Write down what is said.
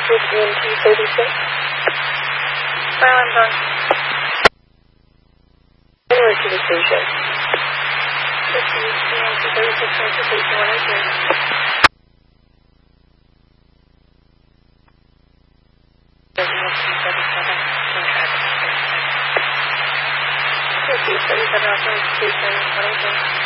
with EMT 36. Well, I'm done. Anywhere to the station. This is EMT 36 Transportation 103. Station 103.